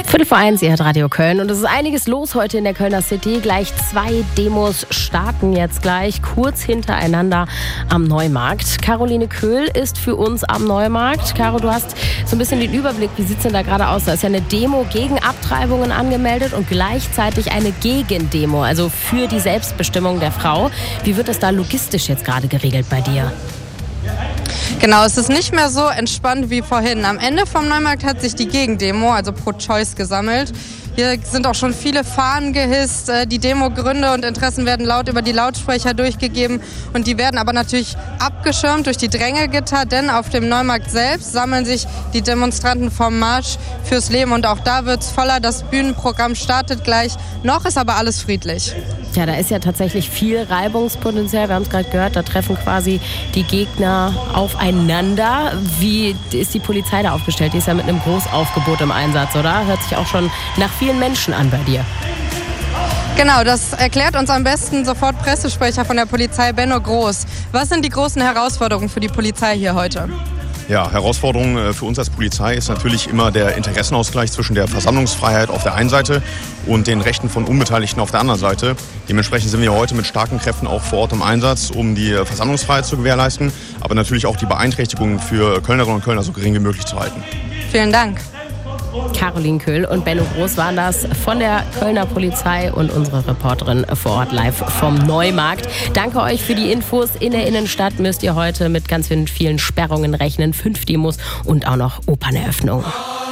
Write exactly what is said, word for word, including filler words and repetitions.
Viertel vor eins, ihr hört Radio Köln und es ist einiges los heute in der Kölner City. Gleich zwei Demos starten jetzt gleich kurz hintereinander am Neumarkt. Caroline Köhl ist für uns am Neumarkt. Caro, du hast so ein bisschen den Überblick, wie sieht es denn da gerade aus? Da ist ja eine Demo gegen Abtreibungen angemeldet und gleichzeitig eine Gegendemo, also für die Selbstbestimmung der Frau. Wie wird das da logistisch jetzt gerade geregelt bei dir? Genau, es ist nicht mehr so entspannt wie vorhin. Am Ende vom Neumarkt hat sich die Gegendemo, also Pro-Choice, gesammelt. Hier sind auch schon viele Fahnen gehisst. Die Demo-Gründe und Interessen werden laut über die Lautsprecher durchgegeben. Und die werden aber natürlich abgeschirmt durch die Drängelgitter, denn auf dem Neumarkt selbst sammeln sich die Demonstranten vom Marsch fürs Leben. Und auch da wird's voller. Das Bühnenprogramm startet gleich. Noch ist aber alles friedlich. Ja, da ist ja tatsächlich viel Reibungspotenzial. Wir haben es gerade gehört, da treffen quasi die Gegner aufeinander. Wie ist die Polizei da aufgestellt? Die ist ja mit einem Großaufgebot im Einsatz, oder? Hört sich auch schon nach vielen Menschen an bei dir. Genau, das erklärt uns am besten sofort Pressesprecher von der Polizei, Benno Groß. Was sind die großen Herausforderungen für die Polizei hier heute? Ja, Herausforderung für uns als Polizei ist natürlich immer der Interessenausgleich zwischen der Versammlungsfreiheit auf der einen Seite und den Rechten von Unbeteiligten auf der anderen Seite. Dementsprechend sind wir heute mit starken Kräften auch vor Ort im Einsatz, um die Versammlungsfreiheit zu gewährleisten, aber natürlich auch die Beeinträchtigungen für Kölnerinnen und Kölner so gering wie möglich zu halten. Vielen Dank. Caroline Köhl und Benno Groß waren das von der Kölner Polizei und unsere Reporterin vor Ort live vom Neumarkt. Danke euch für die Infos. In der Innenstadt müsst ihr heute mit ganz vielen Sperrungen rechnen. Fünf Demos und auch noch Operneröffnung.